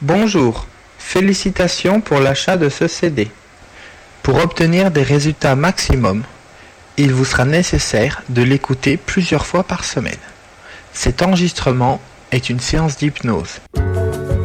Bonjour, félicitations pour l'achat de ce CD. Pour obtenir des résultats maximum, il vous sera nécessaire de l'écouter plusieurs fois par semaine. Cet enregistrement est une séance d'hypnose.